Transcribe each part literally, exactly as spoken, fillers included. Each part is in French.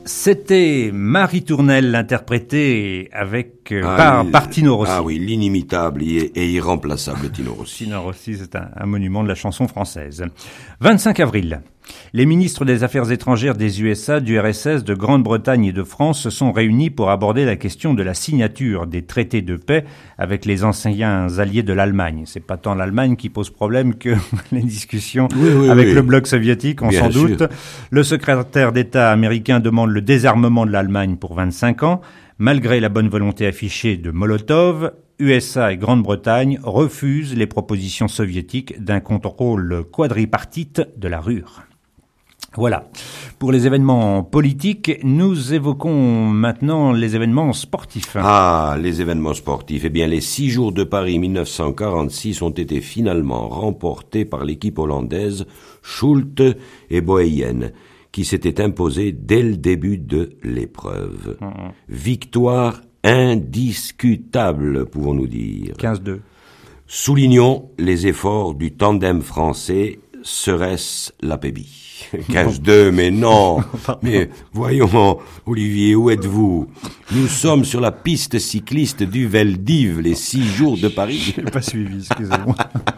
C'était Marie Tournelle, interprétée avec euh, ah, par, il, par Tino Rossi. Ah oui, l'inimitable et, et irremplaçable Tino Rossi. Tino Rossi, c'est un, un monument de la chanson française. vingt-cinq avril. Les ministres des Affaires étrangères des U S A, du R S S, de Grande-Bretagne et de France se sont réunis pour aborder la question de la signature des traités de paix avec les anciens alliés de l'Allemagne. C'est pas tant l'Allemagne qui pose problème que les discussions oui, oui, avec oui. le bloc soviétique, on s'en doute. Le secrétaire d'État américain demande le désarmement de l'Allemagne pour vingt-cinq ans. Malgré la bonne volonté affichée de Molotov, U S A et Grande-Bretagne refusent les propositions soviétiques d'un contrôle quadripartite de la Ruhr. Voilà. Pour les événements politiques, nous évoquons maintenant les événements sportifs. Ah, les événements sportifs. Eh bien, les six jours de Paris mille neuf cent quarante-six ont été finalement remportés par l'équipe hollandaise Schulte et Boeyen, qui s'était imposée dès le début de l'épreuve. Mmh. Victoire indiscutable, pouvons-nous dire. quinze deux. Soulignons les efforts du tandem français, serait-ce l'Apébi. quinze deux, mais non. Mais voyons, Olivier, où êtes-vous? Nous sommes sur la piste cycliste du Veldiv, les six jours de Paris. Je n'ai pas suivi, excusez-moi.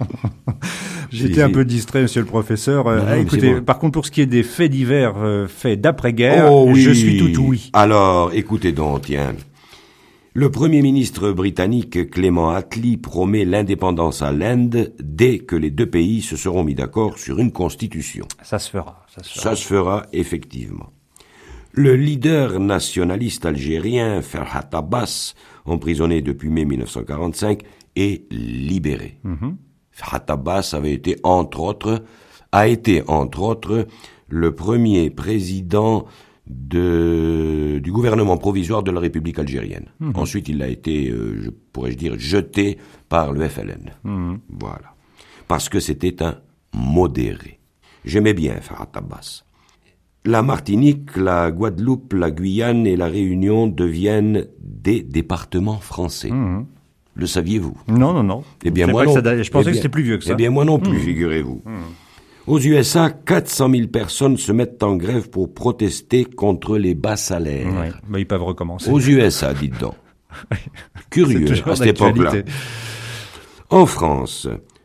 J'étais un peu distrait, monsieur le professeur. Non, euh, écoutez, bon. Par contre, pour ce qui est des faits divers, euh, faits d'après-guerre, oh, oui. je suis tout oui. Alors, écoutez donc, tiens. Le Premier ministre britannique Clément Attlee promet l'indépendance à l'Inde dès que les deux pays se seront mis d'accord sur une constitution. Ça se fera. Ça se fera, ça se fera effectivement. Le leader nationaliste algérien Ferhat Abbas, emprisonné depuis mai mille neuf cent quarante-cinq, est libéré. Mm-hmm. Ferhat Abbas avait été entre autres, a été entre autres le premier président de, du gouvernement provisoire de la République algérienne. Mmh. Ensuite, il a été, euh, je, pourrais-je dire, jeté par le F L N. Mmh. Voilà. Parce que c'était un modéré. J'aimais bien Ferhat Abbas. La Martinique, la Guadeloupe, la Guyane et la Réunion deviennent des départements français. Mmh. Le saviez-vous? Non, non, non. Eh bien, moi non. Ça, je pensais eh bien, que c'était plus vieux que ça. Eh bien, moi non plus, mmh. figurez-vous. Mmh. Aux U S A, quatre cent mille personnes se mettent en grève pour protester contre les bas salaires. Oui, bah, ils peuvent recommencer. Aux U S A, dites donc. Curieux à cette époque-là. En France,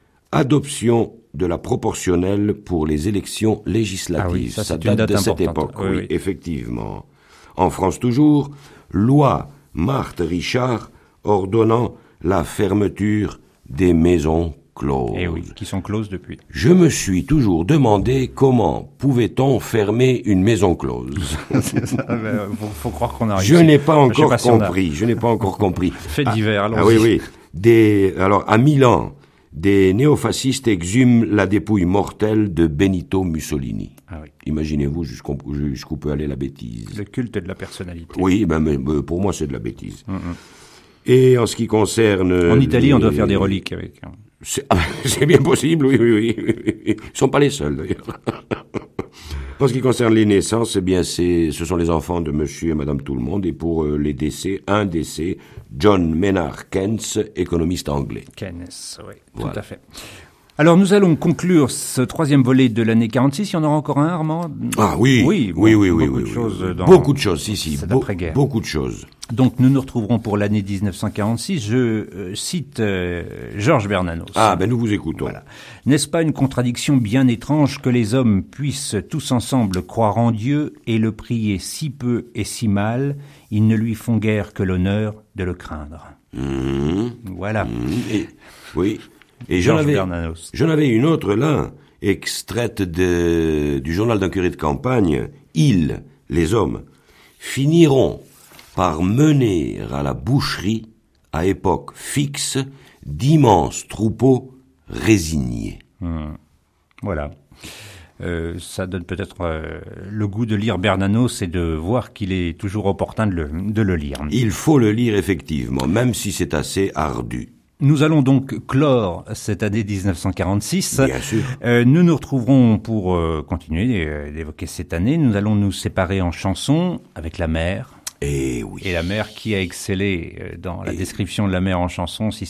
adoption de la proportionnelle pour les élections législatives. Ah oui, ça, ça date, date de cette époque, oui, oui, oui, effectivement. En France toujours, loi Marthe Richard ordonnant la fermeture des maisons closes. Eh oui, qui sont closes depuis. Je me suis toujours demandé comment pouvait-on fermer une maison close. faut, faut croire qu'on a réussi. Je n'ai pas encore pas compris. Si je n'ai pas encore compris. Fait divers. Ah, ah oui, oui. Des, alors, à Milan, des néofascistes exhument la dépouille mortelle de Benito Mussolini. Ah oui. Imaginez-vous jusqu'où, jusqu'où peut aller la bêtise. Le culte de la personnalité. Oui, ben, mais, pour moi, c'est de la bêtise. Mm-hmm. Et en ce qui concerne... En Italie, les... on doit faire des reliques avec... C'est, c'est bien possible, oui, oui, oui. Ils ne sont pas les seuls, d'ailleurs. En ce qui concerne les naissances, eh bien, c'est, ce sont les enfants de monsieur et madame tout-le-monde. Et pour euh, les décès, un décès, John Maynard Keynes, économiste anglais. Keynes, oui, voilà. Tout à fait. Alors, nous allons conclure ce troisième volet de l'année quarante-six. Il y en aura encore un, Armand? Ah oui, oui, bon, oui, oui, oui. Beaucoup oui, de oui, choses oui. dans beaucoup de choses, si, si. Cette Be- après-guerre. Beaucoup de choses. Donc, nous nous retrouverons pour l'année dix-neuf cent quarante-six. Je euh, cite euh, Georges Bernanos. Ah, ben nous vous écoutons. Voilà. N'est-ce pas une contradiction bien étrange que les hommes puissent tous ensemble croire en Dieu et le prier si peu et si mal, ils ne lui font guère que l'honneur de le craindre. Mmh. Voilà. Mmh. Et, oui. Et j'en avais, j'en avais une autre là, extraite de, du journal d'un curé de campagne. Ils, les hommes, finiront par mener à la boucherie, à époque fixe, d'immenses troupeaux résignés. Mmh. Voilà. Euh, ça donne peut-être euh, le goût de lire Bernanos et de voir qu'il est toujours opportun de le, de le lire. Il faut le lire effectivement, même si c'est assez ardu. Nous allons donc clore cette année dix-neuf cent quarante-six. Bien sûr. Euh, nous nous retrouverons pour euh, continuer euh, d'évoquer cette année. Nous allons nous séparer en chansons avec la mer. Et oui. Et la mer qui a excellé dans la et description de la mer en chanson, si